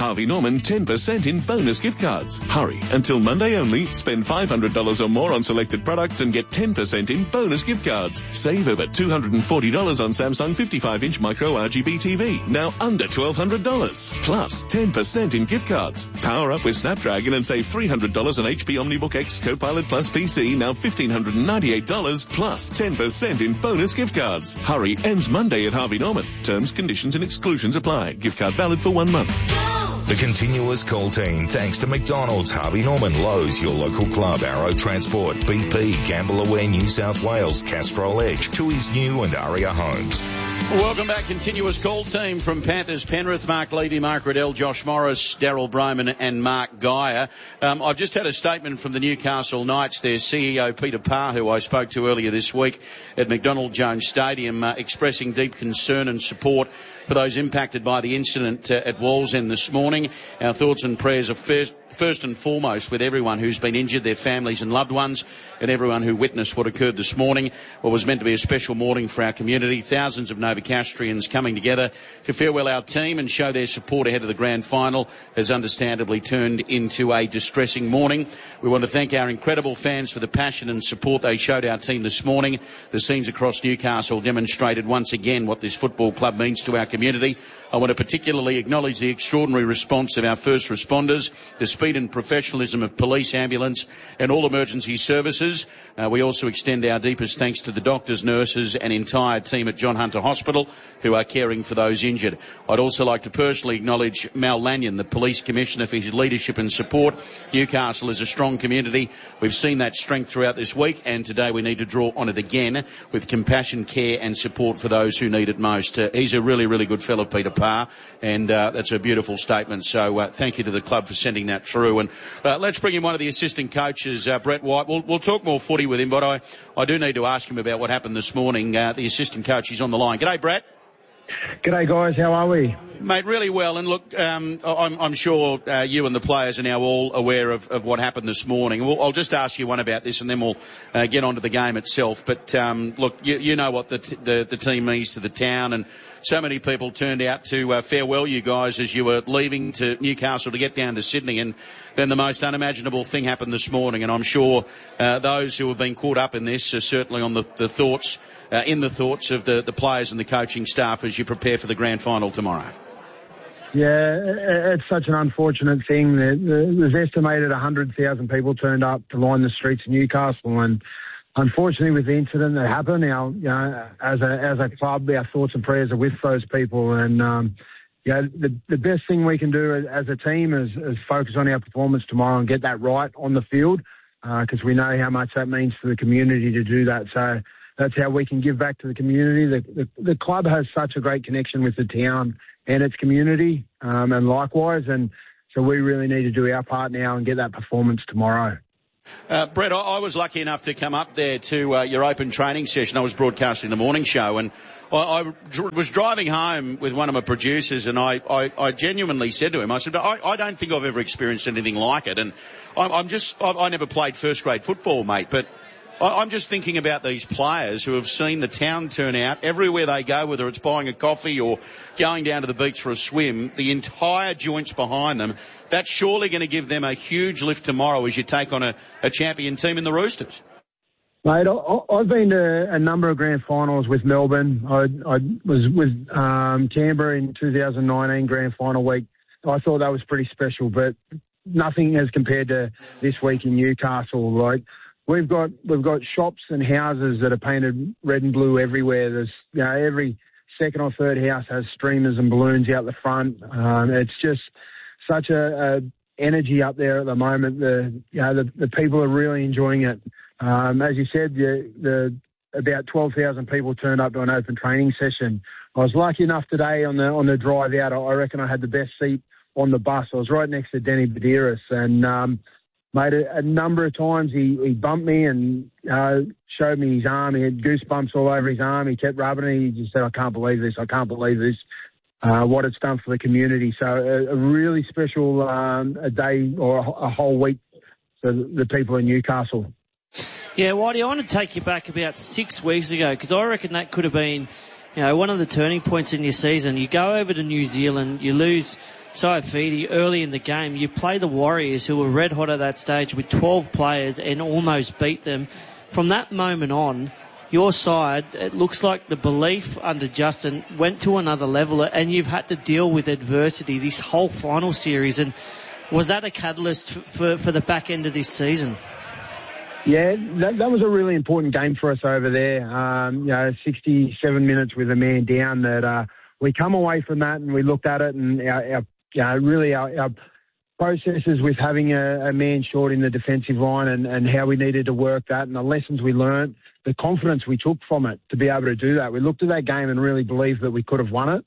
Harvey Norman 10% in bonus gift cards. Hurry, until Monday only, spend $500 or more on selected products and get 10% in bonus gift cards. Save over $240 on Samsung 55-inch micro RGB TV, now under $1,200. Plus 10% in gift cards. Power up with Snapdragon and save $300 on HP OmniBook X Copilot Plus PC, now $1,598, plus 10% in bonus gift cards. Hurry, ends Monday at Harvey Norman. Terms, conditions and exclusions apply. Gift card valid for 1 month. The continuous call team, thanks to McDonald's, Harvey Norman, Lowe's, your local club, Arrow Transport, BP, Gamble Aware New South Wales, Castrol Edge, Tui's New and Aria Homes. Welcome back. Continuous call team from Panthers Penrith, Mark Levy, Mark Riddell, Josh Morris, Daryl Broman and Mark Geyer. I've just had a statement from the Newcastle Knights, their CEO Peter Parr, who I spoke to earlier this week at McDonald Jones Stadium, expressing deep concern and support for those impacted by the incident at Wallsend this morning. Our thoughts and prayers are first and foremost with everyone who's been injured, their families and loved ones, and everyone who witnessed what occurred this morning. What was meant to be a special morning for our community. Thousands of Novocastrians coming together to farewell our team and show their support ahead of the grand final has understandably turned into a distressing morning. We want to thank our incredible fans for the passion and support they showed our team this morning. The scenes across Newcastle demonstrated once again what this football club means to our community. I want to particularly acknowledge the extraordinary response of our first responders, the speed and professionalism of police, ambulance and all emergency services. We also extend our deepest thanks to the doctors, nurses and entire team at John Hunter Hospital who are caring for those injured. I'd also like to personally acknowledge Mal Lanyon, the Police Commissioner, for his leadership and support. Newcastle is a strong community. We've seen that strength throughout this week, and today we need to draw on it again with compassion, care and support for those who need it most. He's a really, really good fellow, Peter Parr, and that's a beautiful statement. So thank you to the club for sending that through. And let's bring in one of the assistant coaches, Brett White. We'll talk more footy with him, but I do need to ask him about what happened this morning. The assistant coach is on the line. G'day, Brett. G'day, guys. How are we? Mate, really well. And look, I'm sure you and the players are now all aware of what happened this morning. I'll just ask you one about this and then we'll get on to the game itself. But look, you know what the team means to the town, and so many people turned out to farewell you guys as you were leaving to Newcastle to get down to Sydney, and then the most unimaginable thing happened this morning. And I'm sure those who have been caught up in this are certainly on the thoughts of the players and the coaching staff as you prepare for the grand final tomorrow. Yeah, it's such an unfortunate thing. There's estimated 100,000 people turned up to line the streets of Newcastle, and unfortunately with the incident that happened, as a club, our thoughts and prayers are with those people. And the best thing we can do as a team is focus on our performance tomorrow and get that right on the field, because we know how much that means to the community to do that. So that's how we can give back to the community. The club has such a great connection with the town and its community, and likewise. And so we really need to do our part now and get that performance tomorrow. Brett, I was lucky enough to come up there to your open training session. I was broadcasting the morning show, and I was driving home with one of my producers, and I genuinely said to him, I said, I don't think I've ever experienced anything like it. And I never played first grade football, mate, but I'm just thinking about these players who have seen the town turn out everywhere they go, whether it's buying a coffee or going down to the beach for a swim, the entire joints behind them. That's surely going to give them a huge lift tomorrow as you take on a champion team in the Roosters. Mate, I've been to a number of grand finals with Melbourne. I was with Canberra in 2019 grand final week. I thought that was pretty special, but nothing as compared to this week in Newcastle. Like, We've got shops and houses that are painted red and blue everywhere. There's, every second or third house has streamers and balloons out the front. It's just such a energy up there at the moment. The people are really enjoying it. As you said, the about 12,000 people turned up to an open training session. I was lucky enough today on the drive out. I reckon I had the best seat on the bus. I was right next to Danny Badiris, and mate, a number of times he bumped me and showed me his arm. He had goosebumps all over his arm. He kept rubbing it. He just said, I can't believe this, what it's done for the community. So a really special a day or a whole week for the people in Newcastle. Yeah, Whitey, I want to take you back about 6 weeks ago, because I reckon that could have been one of the turning points in your season. You go over to New Zealand, you lose Saifidi early in the game. You play the Warriors, who were red hot at that stage with 12 players, and almost beat them. From that moment on, your side, it looks like the belief under Justin went to another level, and you've had to deal with adversity this whole final series. And was that a catalyst for the back end of this season? Yeah, that was a really important game for us over there. 67 minutes with a man down. That we come away from that and we looked at it, and our processes with having a man short in the defensive line and how we needed to work that, and the lessons we learned, the confidence we took from it to be able to do that. We looked at that game and really believed that we could have won it.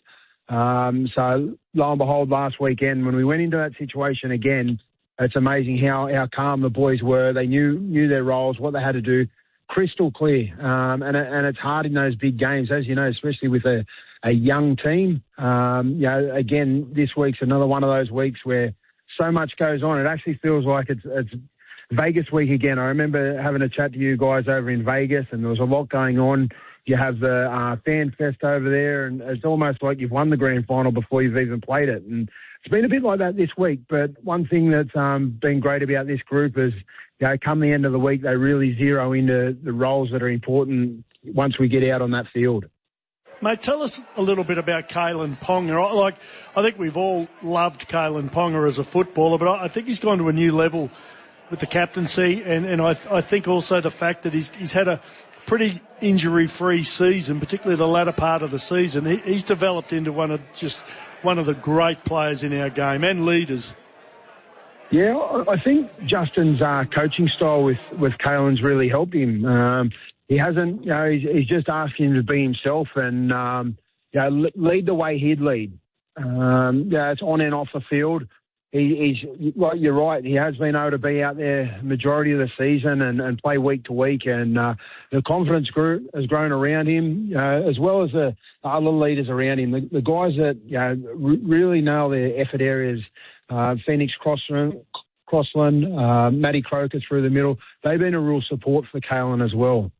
So lo and behold, last weekend when we went into that situation again, it's amazing how calm the boys were. They knew their roles, what they had to do, crystal clear. And it's hard in those big games, as you know, especially with a young team. Again, this week's another one of those weeks where so much goes on. It actually feels like it's Vegas week again. I remember having a chat to you guys over in Vegas, and there was a lot going on. You have the fan fest over there, and it's almost like you've won the grand final before you've even played it. And it's been a bit like that this week, but one thing that's been great about this group is, come the end of the week, they really zero into the roles that are important once we get out on that field. Mate, tell us a little bit about Kalyn Ponga. I think we've all loved Kalyn Ponga as a footballer, but I think he's gone to a new level with the captaincy, and I think also the fact that he's had a pretty injury-free season, particularly the latter part of the season. He's developed into one of the great players in our game and leaders. Yeah, I think Justin's coaching style with Kalyn's really helped him. He hasn't, he's just asking him to be himself and, lead the way he'd lead. It's on and off the field. You're right. He has been able to be out there majority of the season and play week to week, and the confidence has grown around him, as well as the other leaders around him. The guys that really nail their effort areas, Phoenix Crossland, Matty Croker through the middle. They've been a real support for Kalyn as well.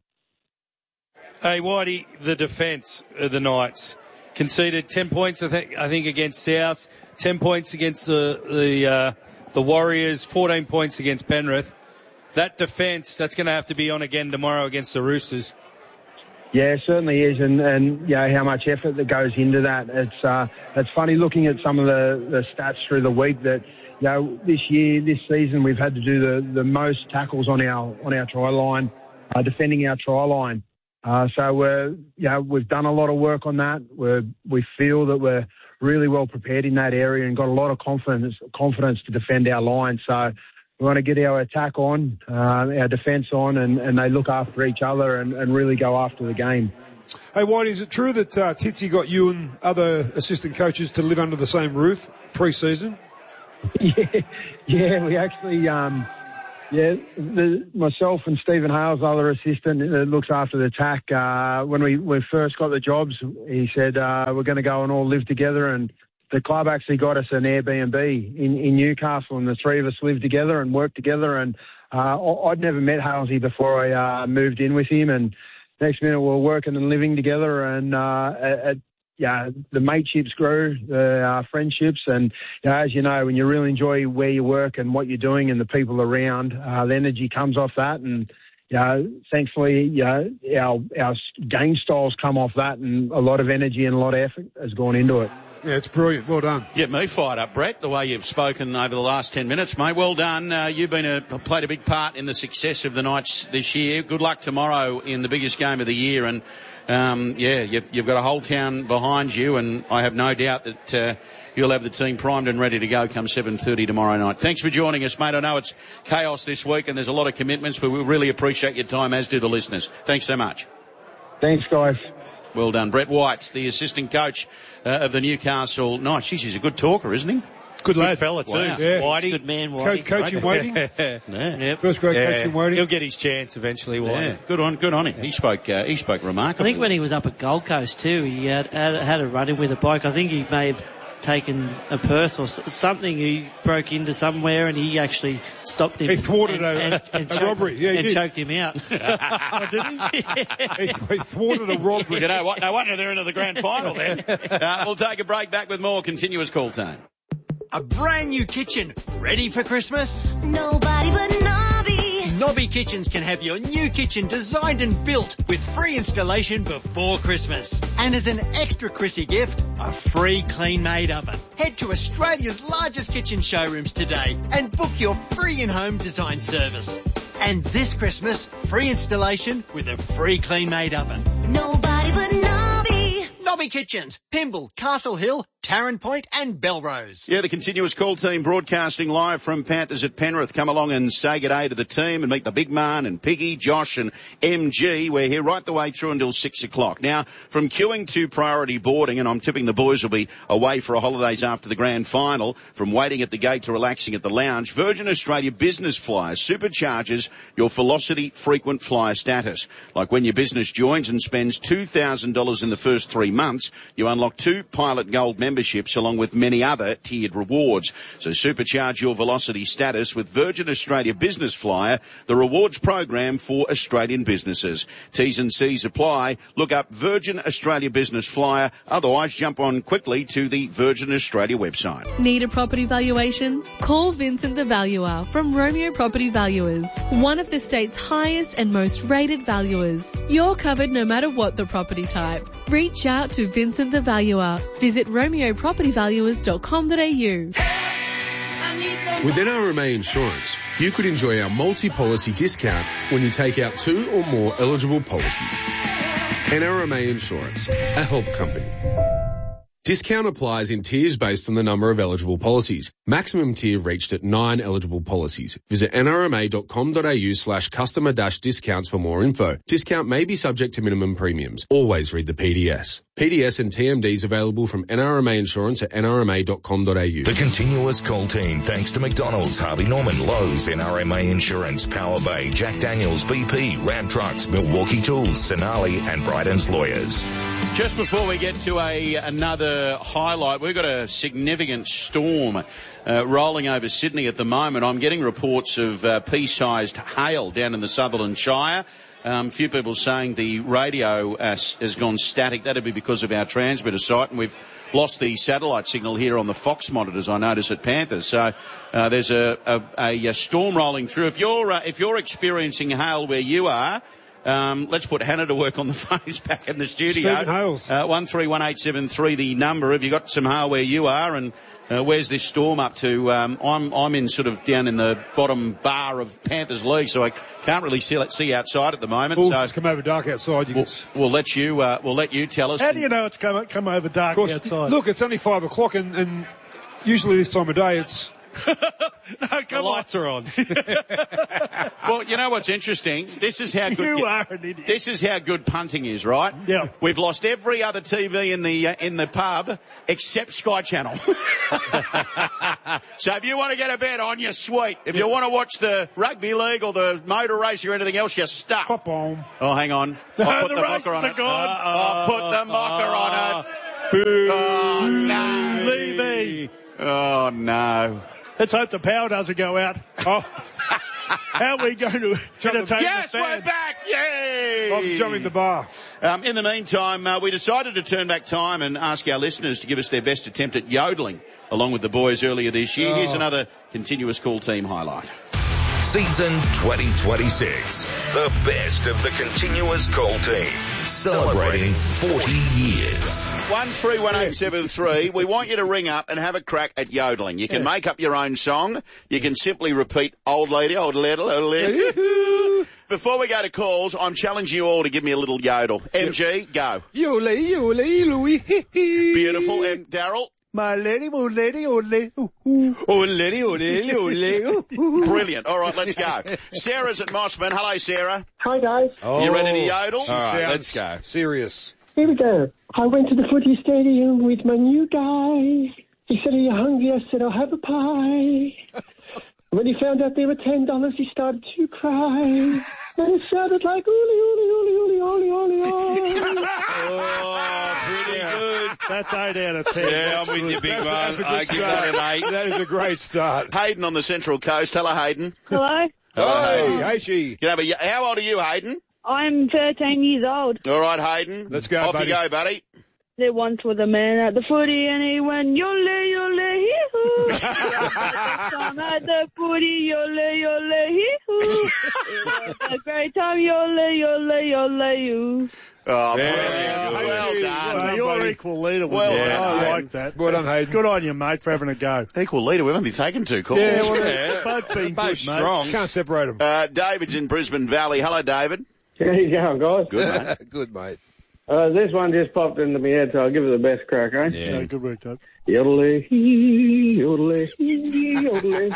Hey, Whitey, the defence of the Knights conceded 10 points, I think against South, 10 points against the Warriors, 14 points against Penrith. That defence, that's going to have to be on again tomorrow against the Roosters. Yeah, it certainly is, and how much effort that goes into that. It's funny looking at some of the stats through the week that this season we've had to do the most tackles on our try line, defending our try line. So we've done a lot of work on that. We feel that we're really well prepared in that area and got a lot of confidence to defend our line. So we want to get our attack on, our defence on, and they look after each other and really go after the game. Hey, Whitey, is it true that Titsy got you and other assistant coaches to live under the same roof pre-season? Yeah, we actually... myself and Stephen Hales, other assistant, looks after the attack. When we first got the jobs, he said, we're going to go and all live together. And the club actually got us an Airbnb in Newcastle, and the three of us lived together and worked together. And I'd never met Halesy before I moved in with him. And next minute we were working and living together, and the mateships grew, the friendships, and as you know, when you really enjoy where you work and what you're doing and the people around, the energy comes off that, and thankfully, our game styles come off that, and a lot of energy and a lot of effort has gone into it. Yeah, it's brilliant. Well done. Get me fired up, Brett, the way you've spoken over the last 10 minutes, mate. Well done. You've played a big part in the success of the Knights this year. Good luck tomorrow in the biggest game of the year, and you've got a whole town behind you, and I have no doubt that you'll have the team primed and ready to go come 7:30 tomorrow night. Thanks for joining us, mate. I know it's chaos this week and there's a lot of commitments, but we really appreciate your time, as do the listeners. Thanks so much. Thanks, guys. Well done. Brett White, the assistant coach of the Newcastle Knights. Jeez, he's a good talker, isn't he? Good lad. Fella too. Wow. Yeah. Whitey. Good man, Whitey. Coach in waiting. Yeah. First grade coach in waiting. He'll get his chance eventually, Whitey. Yeah. Good on him. He spoke remarkably. I think when he was up at Gold Coast too, he had a run-in with a bloke. I think he may have taken a purse or something. He broke into somewhere and he actually stopped him. He thwarted and a robbery. Yeah, and choked him out. Oh, did he? He thwarted a robbery. You know what? No wonder they're into the grand final then. We'll take a break. Back with more continuous call time. A brand new kitchen ready for Christmas? Nobody but Nobby. Nobby Kitchens can have your new kitchen designed and built with free installation before Christmas. And as an extra Chrissy gift, a free clean-made oven. Head to Australia's largest kitchen showrooms today and book your free in-home design service. And this Christmas, free installation with a free clean-made oven. Nobody but Nobby. Nobby Kitchens, Pymble, Castle Hill, Tarrant Point and Belrose. Yeah, the continuous call team broadcasting live from Panthers at Penrith. Come along and say good day to the team and meet the big man and Piggy, Josh and MG. We're here right the way through until 6 o'clock. Now, from queuing to priority boarding, and I'm tipping the boys will be away for a holidays after the grand final, from waiting at the gate to relaxing at the lounge, Virgin Australia Business Flyer supercharges your Velocity frequent flyer status. Like when your business joins and spends $2,000 in the first 3 months, you unlock 2 Pilot Gold memberships along with many other tiered rewards. So supercharge your Velocity status with Virgin Australia Business Flyer, the rewards program for Australian businesses. T's and C's apply. Look up Virgin Australia Business Flyer. Otherwise, jump on quickly to the Virgin Australia website. Need a property valuation? Call Vincent the Valuer from Romeo Property Valuers, one of the state's highest and most rated valuers. You're covered no matter what the property type. Reach out to Vincent the Valuer. Visit romeopropertyvaluers.com.au. With NRMA Insurance, you could enjoy our multi-policy discount when you take out 2 or more eligible policies. NRMA Insurance, a help company. Discount applies in tiers based on the number of eligible policies. Maximum tier reached at 9 eligible policies. Visit nrma.com.au/customer-discounts for more info. Discount may be subject to minimum premiums. Always read the PDS. PDS and TMDs available from NRMA Insurance at nrma.com.au. The continuous call team, thanks to McDonald's, Harvey Norman, Lowe's, NRMA Insurance, Power Bay, Jack Daniels, BP, Ram Trucks, Milwaukee Tools, Sonali and Bryden's Lawyers. Just before we get to another highlight, we've got a significant storm rolling over Sydney at the moment. I'm getting reports of pea-sized hail down in the Sutherland Shire. A few people saying the radio has gone static. That'd be because of our transmitter site, and we've lost the satellite signal here on the Fox monitors, I notice, at Panthers. So there's a storm rolling through. If you're experiencing hail where you are, let's put Hannah to work on the phones back in the studio. Stephen Hales. 131873, the number. Have you got some hail where you are, and where's this storm up to? I'm in sort of down in the bottom bar of Panthers League, so I can't really see outside at the moment. Bulls so has come over dark outside. We'll let you tell us. How do you know it's come over dark outside? Look, it's only 5 o'clock, and usually this time of day it's. No, the lights are on. Well, you know what's interesting? This is how good you are an idiot. This is how good punting is, right? Yeah. We've lost every other TV in the pub except Sky Channel. So if you want to get a bet on, you're sweet. If you want to watch the rugby league or the motor race or anything else, you're stuck. Pop on. Oh, hang on. I'll put the mocker on it. I'll put the mocker on it. Oh, no. Leave me. Oh, no. Let's hope the power doesn't go out. Oh. How are we going to entertain the fans? Yes, we're back! Yay! I'm jumping the bar. In the meantime, we decided to turn back time and ask our listeners to give us their best attempt at yodeling along with the boys earlier this year. Here's another continuous call team highlight. Season 2026. The best of the continuous call team. Celebrating 40 years. 131873. We want you to ring up and have a crack at yodeling. You can make up your own song. You can simply repeat old lady, old ladle, old lady. Before we go to calls, I'm challenging you all to give me a little yodel. MG, go. Yodel, Louis. Beautiful. And Daryl? My lady, old lady, old lady. Old lady, old lady, old lady. Brilliant. All right, let's go. Sarah's at Mossman. Hello, Sarah. Hi, guys. You ready to yodel? All right, let's go. Serious. Here we go. I went to the footy stadium with my new guy. He said, are you hungry? I said, I'll have a pie. When he found out they were $10, he started to cry. And it sounded like, ooly, ooly, ooly, ooly, ooly, ooly, ooly. Oh, pretty good. That's 8 out of 10. Yeah, I'm with you, big man. I give that an 8. That is a great start. Hayden on the Central Coast. Hello, Hayden. Hello. Hello, Hayden. Hey, she. How old are you, Hayden? I'm 13 years old. All right, Hayden. Let's go, Off buddy. you go, buddy. There once was a man at the footy and he went, yole, yole, hee-hoo. Time at the footy, yole, yole, hee-hoo. It was a great time, yole, yole, yole, you. Oh, Very brilliant. good. Well done. Well, you're equal leader with Well me. done, I Hayden. like that. Well done, Hayden. Good on you, mate, for having a go. Equal leader. We've only taken 2 calls. Yeah, well, Yeah. both been Both good, strong. Can't separate them. David's in Brisbane Valley. Hello, David. How you going, guys? Good, mate. Good, mate. This one just popped into my head, so I'll give it the best crack, eh? Yeah, good work, Doug. Yodelay, yodelay, yodelay,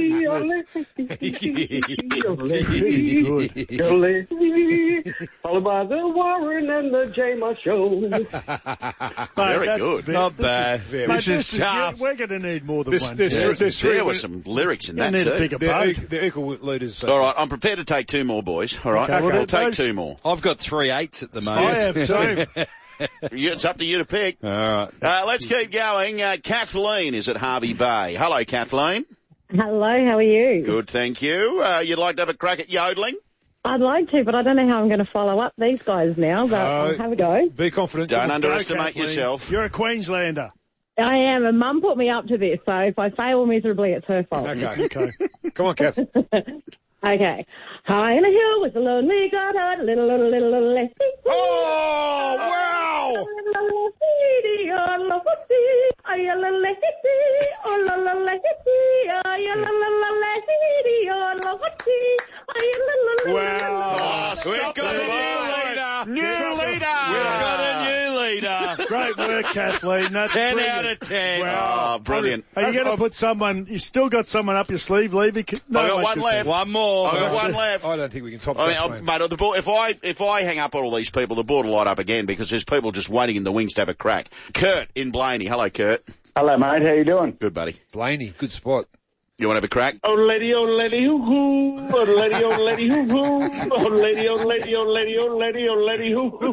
yodelay, yodelay, followed by the Warren and the J-Ma show. Very good. Not bad. Mate, This is tough. We're going to need more than This- one. this- Yeah. this- three There were with- some lyrics in You that need a too. bigger boat. They're equal leaders. All right, I'm prepared to take 2 more, boys. All right, Okay, well, I'll take those- 2 more. I've got 3 8s at the I moment. have same. It's up to you to pick. All right. Let's keep going. Kathleen is at Harvey Bay. Hello, Kathleen. Hello, how are you? Good, thank you. You'd like to have a crack at yodeling? I'd like to, but I don't know how I'm going to follow up these guys now, but I'll have a go. Be confident. Don't Go, underestimate Kathleen. yourself. You're a Queenslander. I am, and Mum put me up to this, so if I fail miserably, it's her fault. Okay. Okay. Come on, Kath. Okay. High in a hill was a lonely goddard, little less. Oh, wow! Oh, We've stop got the a ball. new leader. New leader. We've got a new leader. Great work, Kathleen. That's 10 brilliant. out of 10. Oh, brilliant. Are you going to put someone? You still got someone up your sleeve, Levy? No, I've got mate, one good left. thing. One more. I've got one left. I don't think we can top I that. mean, mate, the board, if I hang up on all these people, the board will light up again because there's people just waiting in the wings to have a crack. Kurt in Blaney. Hello, Kurt. Hello, mate. How you doing? Good, buddy. Blaney, good spot. You want to have a crack? Oh, lady, hoo-hoo. Oh, lady, hoo-hoo. Oh, lady, hoo-hoo.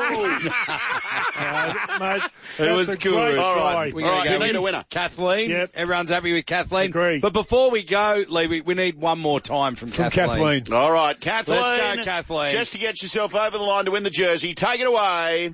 Mate, It was that's a good. great All try. right. We're All gonna right, go you need with a winner. Kathleen. Yep. Everyone's happy with Kathleen. Agreed. But before we go, Lee, we need one more time from Kathleen. All right, Kathleen. Let's go, Kathleen. Just to get yourself over the line to win the jersey, take it away.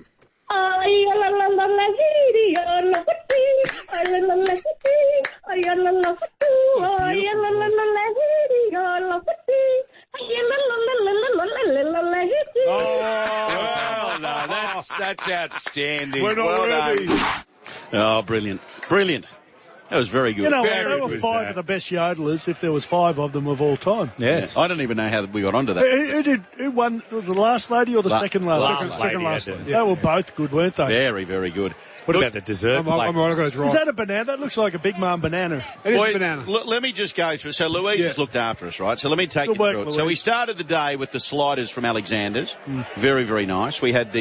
Oh, no, that's outstanding. We're not Well worthy. Oh, brilliant. Brilliant. That was very good. You know, Very there were good, 5 that. of the best yodelers, if there was 5 of them of all time. Yes. I don't even know how we got onto that. Who won? Was it the last lady or the second last? Second last. lady, They were both good, weren't they? Very, very good. What about the dessert? I'm right, I've got to Is drive. that a banana? That looks like a big man banana. It is Boy, a banana. Let me just go through. So Louise has looked after us, right? So let me take Good you work, through it. So Louise. we started the day with the sliders from Alexander's. Very, very nice. We had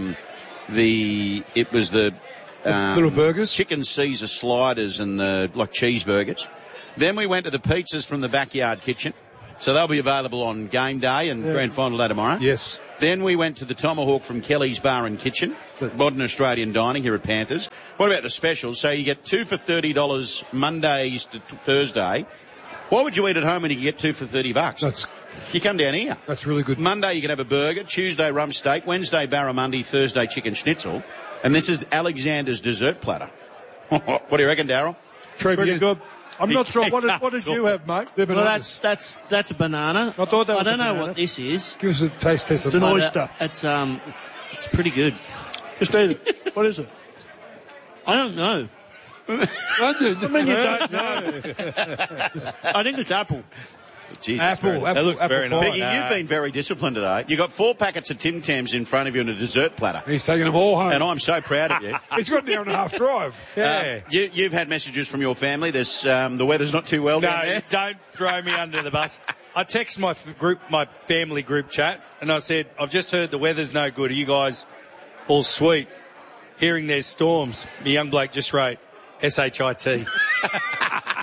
it was the Little burgers. chicken Caesar sliders and the like cheeseburgers. Then we went to the pizzas from the Backyard Kitchen. So they'll be available on game day and grand final day tomorrow. Yes. Then we went to the Tomahawk from Kelly's Bar and Kitchen, modern Australian dining here at Panthers. What about the specials? So you get 2 for $30 Mondays to Thursday. What would you eat at home when you can get 2 for $30? You come down here. That's really good. Monday you can have a burger, Tuesday rump steak, Wednesday barramundi, Thursday chicken schnitzel. And this is Alexander's dessert platter. What do you reckon, Darryl? Pretty good. I'm not sure. What did you have, mate? Well, that's a banana. I thought that was I don't a know banana. what this is. Give us a taste test of It's an that. oyster. It's pretty good. Just eat it. What is it? I don't know. I mean, you don't know. I think it's apple. Jesus, Apple. That looks very nice. Piggy, you've been very disciplined today. You got 4 packets of Tim Tams in front of you and a dessert platter. He's taking them all home. And I'm so proud of you. He's got an hour and a half drive. You've had messages from your family. There's the weather's not too well down No, there. don't throw me under the bus. I text my family group chat, and I said, I've just heard the weather's no good. Are you guys all sweet? Hearing there's storms. My young bloke just wrote, SHIT.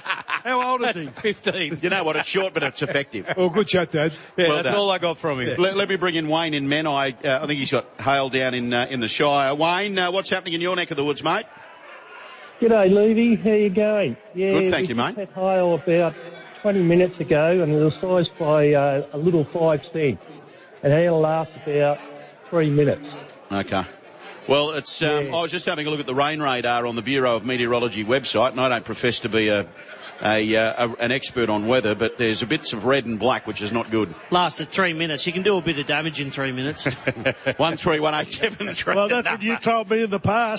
How old is he? 15. You know what? It's short, but it's effective. Well, good chat, Dad. Yeah, Well that's done. all I got from him. Let me bring in Wayne in Menai. I think he's got Hale down in the Shire. Wayne, what's happening in your neck of the woods, mate? G'day, Levy. How you going? Yeah, Good, thank you, mate. We had Hale about 20 minutes ago, and it was sized by a little 5 cent, and he'll last about 3 minutes. Okay. Well, it's. I was just having a look at the rain radar on the Bureau of Meteorology website, and I don't profess to be an expert on weather, but there's a bits of red and black, which is not good. Lasted 3 minutes. You can do a bit of damage in 3 minutes. 131873. Well, that's what you told me in the past.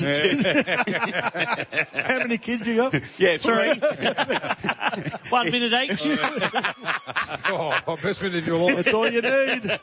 How many kids you got? Yeah, 3. 1 minute each. Best minute of your life. That's all you need.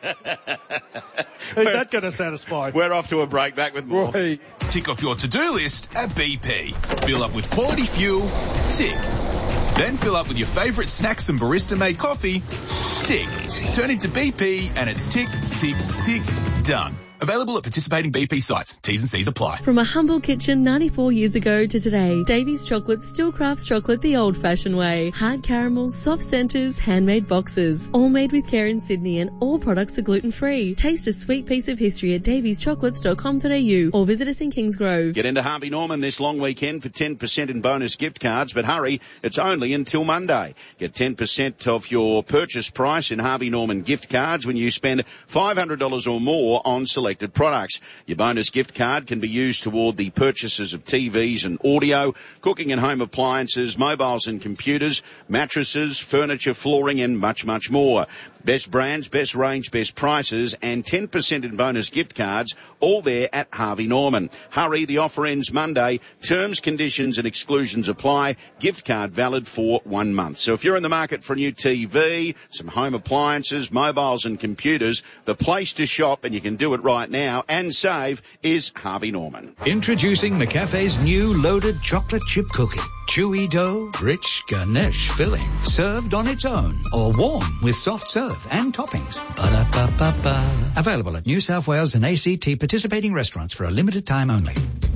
Who's that going to satisfy? We're off to a break. Back with more. Right. Tick off your to-do list at BP. Fill up with quality fuel. Tick. Then fill up with your favourite snacks and barista-made coffee. Tick. Turn into BP and it's tick, tick, tick, done. Available at participating BP sites. T's and C's apply. From a humble kitchen 94 years ago to today, Davy's Chocolate still crafts chocolate the old-fashioned way. Hard caramels, soft centres, handmade boxes. All made with care in Sydney, and all products are gluten-free. Taste a sweet piece of history at davyschocolates.com.au or visit us in Kingsgrove. Get into Harvey Norman this long weekend for 10% in bonus gift cards, but hurry, it's only until Monday. Get 10% off your purchase price in Harvey Norman gift cards when you spend $500 or more on selected products. Your bonus gift card can be used toward the purchases of TVs and audio, cooking and home appliances, mobiles and computers, mattresses, furniture, flooring and much, much more. Best brands, best range, best prices and 10% in bonus gift cards, all there at Harvey Norman. Hurry, the offer ends Monday. Terms, conditions and exclusions apply. Gift card valid for 1 month. So if you're in the market for a new TV, some home appliances, mobiles and computers, the place to shop, and you can do it right now and save, is Harvey Norman. Introducing McCafe's new loaded chocolate chip cookie. Chewy dough, rich ganache filling, served on its own or warm with soft serve and toppings. Ba-da-ba-ba-ba. Available at New South Wales and ACT participating restaurants for a limited time only.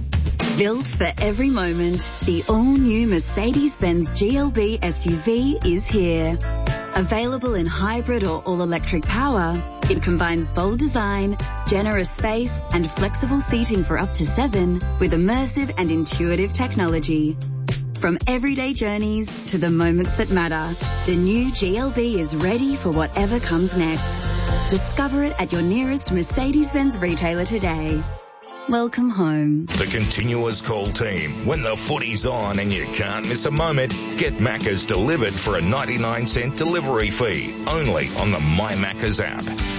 Built for every moment, the all-new Mercedes-Benz GLB SUV is here. Available in hybrid or all-electric power, it combines bold design, generous space, and flexible seating for up to 7 with immersive and intuitive technology. From everyday journeys to the moments that matter, the new GLB is ready for whatever comes next. Discover it at your nearest Mercedes-Benz retailer today. Welcome home. The continuous call team. When the footy's on and you can't miss a moment, get Macca's delivered for a 99-cent delivery fee. Only on the My Macca's app.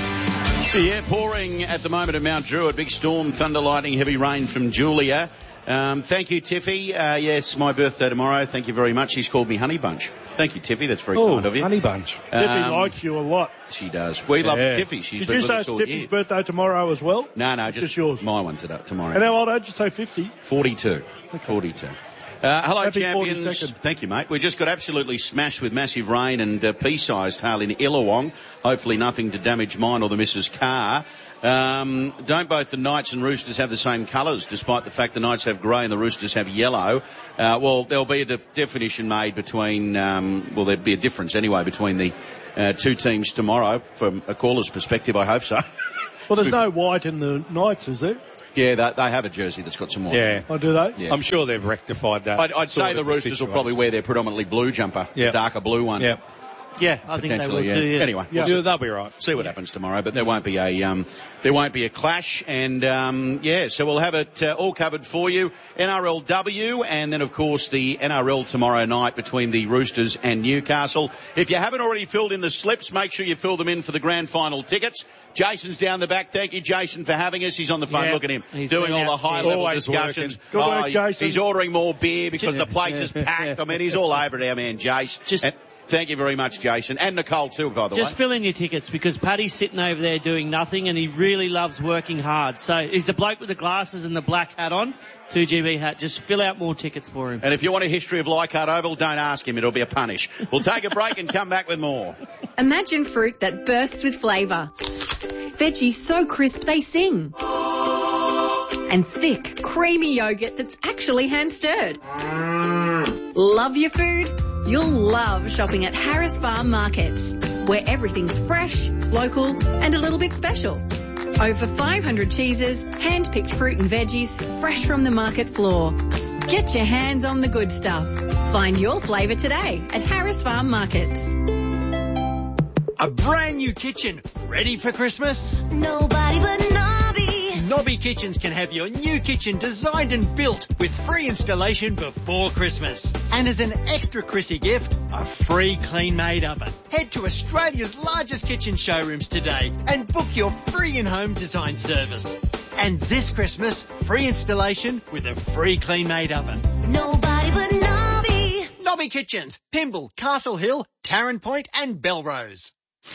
Yeah, pouring at the moment at Mount Druitt. Big storm, thunder, lightning, heavy rain from Julia. Thank you, Tiffy. Yes, my birthday tomorrow. Thank you very much. She's called me Honey Bunch. Thank you, Tiffy. That's very kind of you. Honey Bunch. Tiffy likes you a lot. She does. We love Tiffy. She's Did been you with say us it's all Tiffy's year. birthday tomorrow as well? No, just yours. My one tomorrow. And how old did you say? 50? 42. Okay. 42. Hello, Happy champions. 42nd. Thank you, mate. We just got absolutely smashed with massive rain and pea-sized hail in Illawong. Hopefully nothing to damage mine or the missus' car. Don't both the Knights and Roosters have the same colours, despite the fact the Knights have grey and the Roosters have yellow? Well, there'll be a definition made between, there'd be a difference anyway between the two teams tomorrow, from a caller's perspective, I hope so. Well, there's no white in the Knights, is there? Yeah, they have a jersey that's got some white. Yeah. Oh, do they? Yeah. I'm sure they've rectified that. I'd say the Roosters will probably wear their predominantly blue jumper, the darker blue one. Yeah. Yeah, I think they will too. Yeah. Anyway, they'll be right. See what happens tomorrow, but there won't be a clash, and so we'll have it all covered for you. NRLW, and then of course the NRL tomorrow night between the Roosters and Newcastle. If you haven't already filled in the slips, make sure you fill them in for the grand final tickets. Jason's down the back. Thank you, Jason, for having us. He's on the phone. Yeah, Look at him he's doing all the high-level discussions. Good work, Jason. He's ordering more beer because the place is packed. I mean, he's all over it, our man, Jace. Thank you very much, Jason. And Nicole too, by the way. Just fill in your tickets, because Paddy's sitting over there doing nothing and he really loves working hard. So he's the bloke with the glasses and the black hat on, 2GB hat. Just fill out more tickets for him. And if you want a history of Leichhardt Oval, don't ask him. It'll be a punish. We'll take a break and come back with more. Imagine fruit that bursts with flavour. Veggies so crisp they sing. And thick, creamy yogurt that's actually hand-stirred. Love your food? You'll love shopping at Harris Farm Markets, where everything's fresh, local and a little bit special. Over 500 cheeses, hand-picked fruit and veggies, fresh from the market floor. Get your hands on the good stuff. Find your flavour today at Harris Farm Markets. A brand new kitchen ready for Christmas? Nobody but Nobby. Nobby Kitchens can have your new kitchen designed and built with free installation before Christmas. And as an extra Chrissy gift, a free clean-made oven. Head to Australia's largest kitchen showrooms today and book your free in-home design service. And this Christmas, free installation with a free clean-made oven. Nobody but Nobby. Nobby Kitchens, Pymble, Castle Hill, Tarrant Point and Belrose.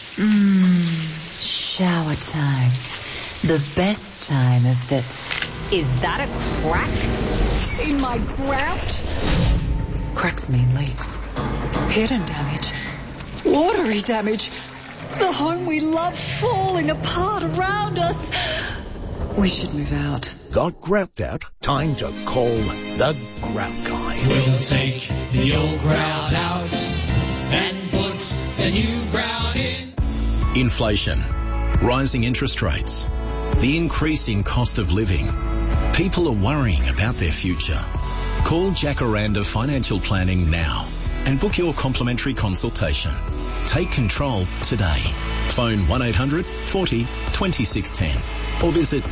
Shower time. The best time of the... Is that a crack in my grout? Cracks mean leaks. Hidden damage. Watery damage. The home we love falling apart around us. We should move out. Got grout out? Time to call the Grout Guy. We'll take the old grout out and put the new grout in. Inflation, rising interest rates, the increasing cost of living. People are worrying about their future. Call Jacaranda Financial Planning now and book your complimentary consultation. Take control today. Phone 1800 40 2610 or visit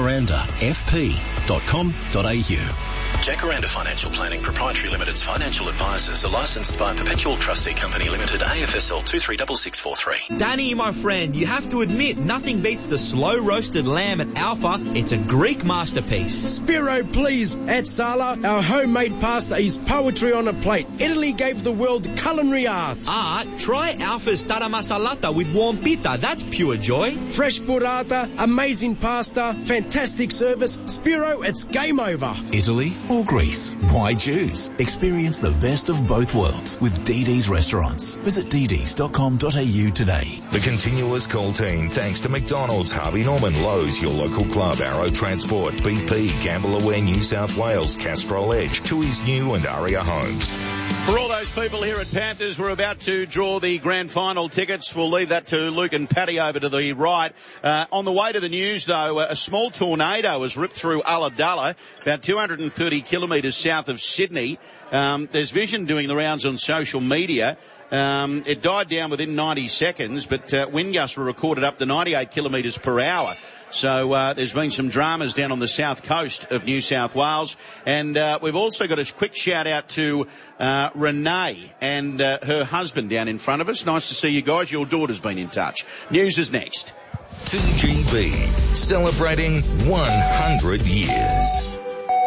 jacarandafp.com.au. Jacaranda Financial Planning Proprietary Limited's financial advisors are licensed by Perpetual Trustee Company Limited, AFSL 236643. Danny, my friend, you have to admit nothing beats the slow roasted lamb at Alpha. It's a Greek masterpiece. Spiro, please. At Sala, our homemade pasta is poetry on a plate. Italy gave the world culinary art. Art? Try Alpha's tara masalata with warm pita. That's pure joy. Fresh burrata, amazing pasta, fantastic service. Spiro, it's game over. Italy or Greece? Why choose? Experience the best of both worlds with DD's restaurants. Visit dds.com.au today. The continuous call team thanks to McDonald's, Harvey Norman, Lowe's, your local club, Arrow Transport, BP, Gamble Aware New South Wales, Castrol Edge, Tui's New and Aria Homes. For all those people here at Panthers, we're about to draw the grand final tickets. We'll leave that to Luke and Paddy over to the right. On the way to the news, though, a small tornado has ripped through Ulladulla, about 230 kilometres south of Sydney. There's vision doing the rounds on social media. It died down within 90 seconds, but wind gusts were recorded up to 98 kilometres per hour. So there's been some dramas down on the south coast of New South Wales. And we've also got a quick shout-out to Renee and her husband down in front of us. Nice to see you guys. Your daughter's been in touch. News is next. 2GB, celebrating 100 years.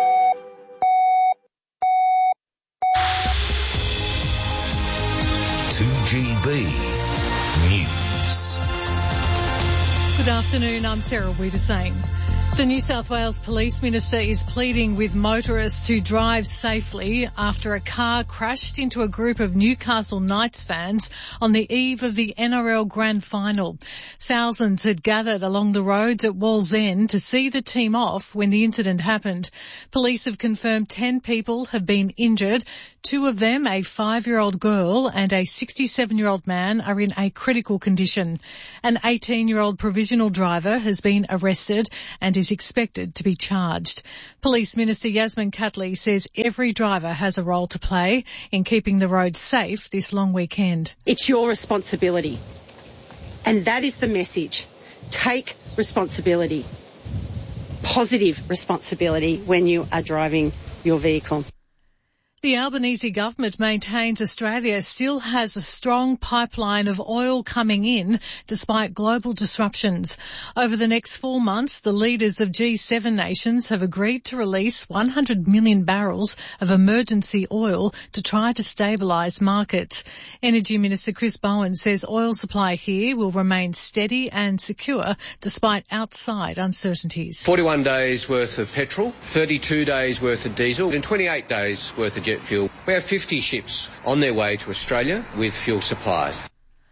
News. Good afternoon, I'm Sarah Wiedersane. The New South Wales Police Minister is pleading with motorists to drive safely after a car crashed into a group of Newcastle Knights fans on the eve of the NRL Grand Final. Thousands had gathered along the roads at Wallsend to see the team off when the incident happened. Police have confirmed 10 people have been injured. 2 of them, a 5-year-old girl and a 67-year-old man, are in a critical condition. An 18-year-old provisional driver has been arrested and is expected to be charged. Police Minister Yasmin Catley says every driver has a role to play in keeping the roads safe this long weekend. It's your responsibility. And that is the message. Take responsibility. Positive responsibility when you are driving your vehicle. The Albanese government maintains Australia still has a strong pipeline of oil coming in despite global disruptions. Over the next 4 months, the leaders of G7 nations have agreed to release 100 million barrels of emergency oil to try to stabilise markets. Energy Minister Chris Bowen says oil supply here will remain steady and secure despite outside uncertainties. 41 days worth of petrol, 32 days worth of diesel and 28 days worth of jet fuel. We have 50 ships on their way to Australia with fuel supplies.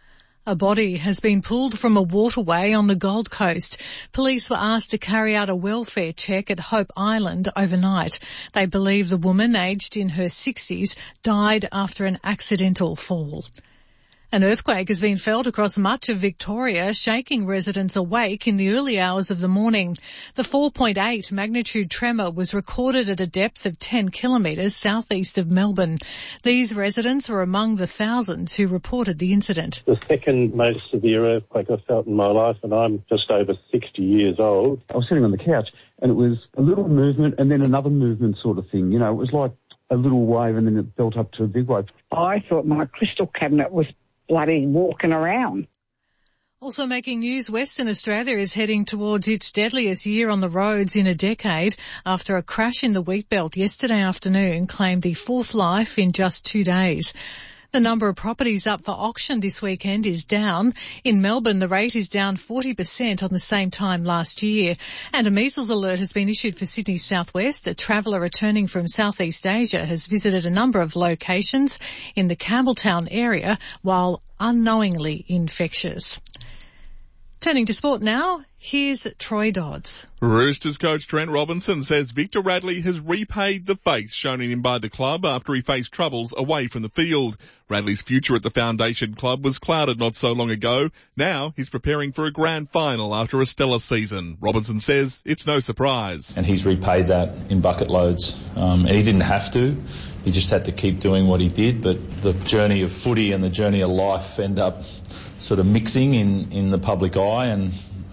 A body has been pulled from a waterway on the Gold Coast. Police were asked to carry out a welfare check at Hope Island overnight. They believe the woman, aged in her 60s, died after an accidental fall. An earthquake has been felt across much of Victoria, shaking residents awake in the early hours of the morning. The 4.8 magnitude tremor was recorded at a depth of 10 kilometres southeast of Melbourne. These residents were among the thousands who reported the incident. The second most severe earthquake I've felt in my life, and I'm just over 60 years old. I was sitting on the couch and it was a little movement and then another movement sort of thing. You know, it was like a little wave and then it built up to a big wave. I thought my crystal cabinet was bloody walking around. Also making news, Western Australia is heading towards its deadliest year on the roads in a decade after a crash in the Wheatbelt yesterday afternoon claimed the fourth life in just 2 days. The number of properties up for auction this weekend is down. In Melbourne, the rate is down 40% on the same time last year. And a measles alert has been issued for Sydney's southwest. A traveller returning from Southeast Asia has visited a number of locations in the Campbelltown area while unknowingly infectious. Turning to sport now, here's Troy Dodds. Roosters coach Trent Robinson says Victor Radley has repaid the faith shown in him by the club after he faced troubles away from the field. Radley's future at the Foundation Club was clouded not so long ago. Now he's preparing for a grand final after a stellar season. Robinson says it's no surprise. And he's repaid that in bucket loads. He didn't have to. He just had to keep doing what he did. But the journey of footy and the journey of life end up sort of mixing in the public eye, and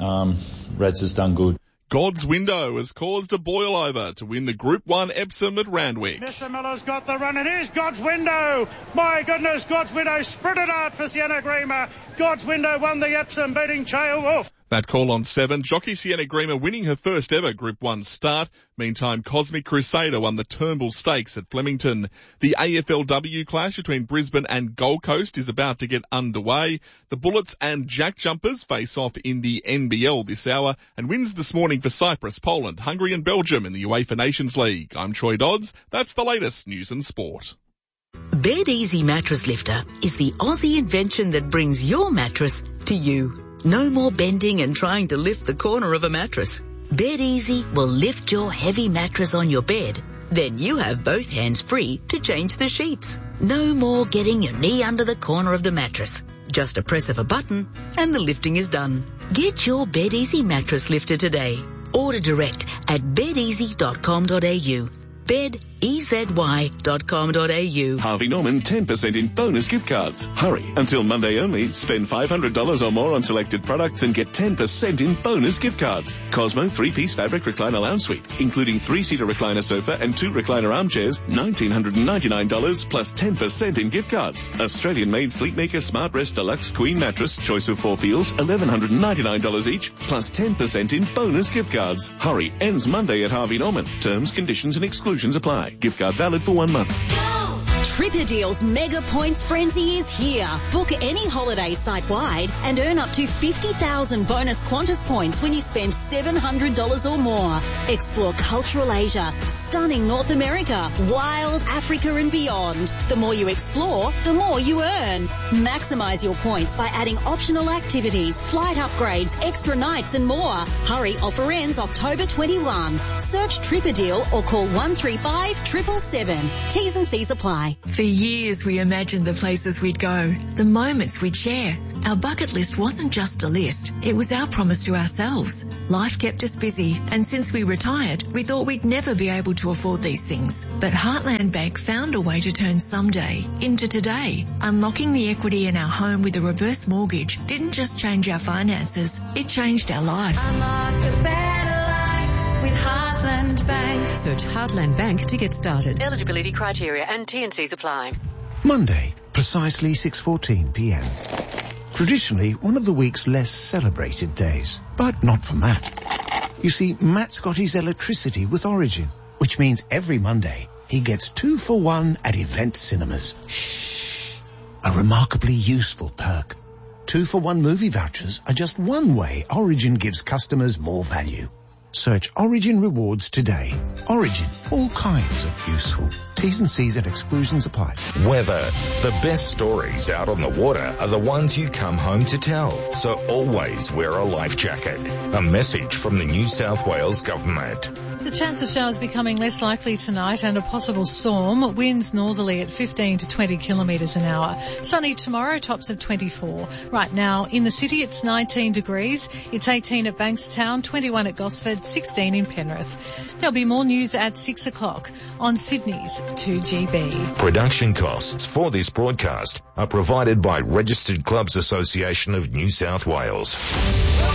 Reds has done good. God's Window has caused a boil over to win the Group 1 Epsom at Randwick. Mr. Miller's got the run. It is God's Window. My goodness, God's Window sprinted out for Sienna Grima. God's Window won the Epsom, beating Chael Wolf. That call on 7, jockey Sienna Grima winning her first ever Group 1 start. Meantime, Cosmic Crusader won the Turnbull Stakes at Flemington. The AFLW clash between Brisbane and Gold Coast is about to get underway. The Bullets and Jack Jumpers face off in the NBL this hour, and wins this morning for Cyprus, Poland, Hungary and Belgium in the UEFA Nations League. I'm Troy Dodds. That's the latest news and sport. Bed Easy Mattress Lifter is the Aussie invention that brings your mattress to you. No more bending and trying to lift the corner of a mattress. Bed Easy will lift your heavy mattress on your bed. Then you have both hands free to change the sheets. No more getting your knee under the corner of the mattress. Just a press of a button and the lifting is done. Get your Bed Easy mattress lifter today. Order direct at bedeasy.com.au. bedezY.com.au. Harvey Norman 10% in bonus gift cards. Hurry, until Monday only. Spend $500 or more on selected products and get 10% in bonus gift cards. Cosmo 3-piece fabric recliner lounge suite, including 3-seater recliner sofa and 2 recliner armchairs, $1,999 plus 10% in gift cards. Australian-made Sleepmaker Smart Rest Deluxe Queen Mattress, choice of 4 feels, $1,199 each, plus 10% in bonus gift cards. Hurry, ends Monday at Harvey Norman. Terms, conditions and exclusions apply. Gift card valid for 1 month. Tripper Deals Mega Points Frenzy is here. Book any holiday site-wide and earn up to 50,000 bonus Qantas points when you spend $700 or more. Explore cultural Asia, stunning North America, wild Africa and beyond. The more you explore, the more you earn. Maximise your points by adding optional activities, flight upgrades, extra nights and more. Hurry, offer ends October 21. Search Tripper Deal or call 135 777. T's and C's apply. For years we imagined the places we'd go, the moments we'd share. Our bucket list wasn't just a list, it was our promise to ourselves. Life kept us busy, and since we retired, we thought we'd never be able to afford these things. But Heartland Bank found a way to turn someday into today. Unlocking the equity in our home with a reverse mortgage didn't just change our finances, it changed our life. Unlock a better life with Heartland Bank. Search Heartland Bank to get started. Eligibility criteria and T&Cs apply. Monday, precisely 6:14 p.m. Traditionally one of the week's less celebrated days, but not for Matt. You see, Matt's got his electricity with Origin, which means every Monday he gets 2 for 1 at Event Cinemas. Shh! A remarkably useful perk. 2 for 1 movie vouchers are just one way Origin gives customers more value. Search Origin Rewards today. Origin, all kinds of useful. T's and C's and exclusions apply. Weather. The best stories out on the water are the ones you come home to tell. So always wear a life jacket. A message from the New South Wales Government. The chance of showers becoming less likely tonight and a possible storm. Winds northerly at 15 to 20 kilometres an hour. Sunny tomorrow, tops of 24. Right now in the city it's 19 degrees. It's 18 at Bankstown, 21 at Gosford, 16 in Penrith. There'll be more news at 6 o'clock on Sydney's 2GB. Production costs for this broadcast are provided by Registered Clubs Association of New South Wales.